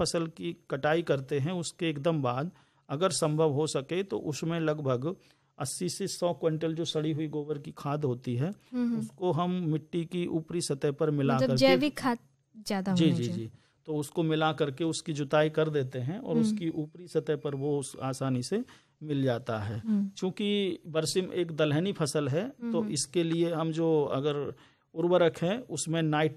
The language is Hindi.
फसल की कटाई करते हैं उसके एकदम बाद अगर संभव हो सके तो उसमें लगभग 80 से 100 क्विंटल जो सड़ी हुई गोबर की खाद होती है उसको हम मिट्टी की ऊपरी सतह पर मिला मतलब करके, जैविक खाद ज्यादा होना चाहिए। जी, तो उसको मिला करके उसकी जुताई कर देते हैं और उसकी ऊपरी सतह पर वो आसानी से मिल जाता है। चूंकि बरसिम एक दलहनी फसल है तो इसके लिए हम जो अगर उर्वरक है उसमें